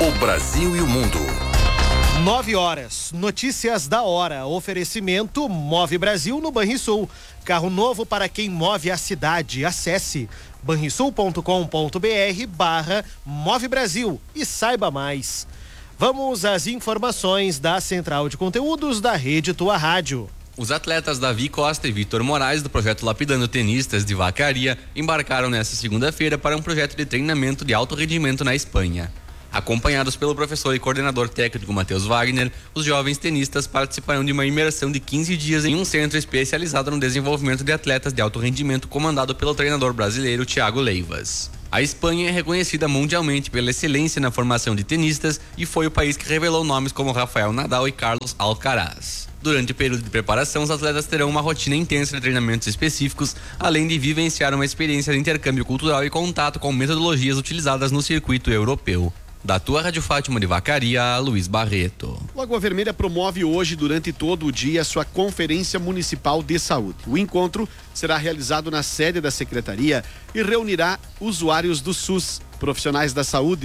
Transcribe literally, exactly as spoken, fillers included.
O Brasil e o mundo. Nove horas, notícias da hora, oferecimento Move Brasil no Banrisul. Carro novo para quem move a cidade. Acesse banrisul.com.br barra Move Brasil e saiba mais. Vamos às informações da Central de Conteúdos da Rede Tua Rádio. Os atletas Davi Costa e Vitor Moraes, do projeto Lapidando Tenistas de Vacaria, embarcaram nesta segunda-feira para um projeto de treinamento de alto rendimento na Espanha. Acompanhados pelo professor e coordenador técnico Matheus Wagner, os jovens tenistas participarão de uma imersão de quinze dias em um centro especializado no desenvolvimento de atletas de alto rendimento comandado pelo treinador brasileiro Thiago Leivas. A Espanha é reconhecida mundialmente pela excelência na formação de tenistas e foi o país que revelou nomes como Rafael Nadal e Carlos Alcaraz. Durante o período de preparação, os atletas terão uma rotina intensa de treinamentos específicos, além de vivenciar uma experiência de intercâmbio cultural e contato com metodologias utilizadas no circuito europeu. Da Tua Rádio Fátima de Vacaria, Luiz Barreto. Lagoa Vermelha promove hoje, durante todo o dia, sua Conferência Municipal de Saúde. O encontro será realizado na sede da Secretaria e reunirá usuários do SUS, profissionais da saúde,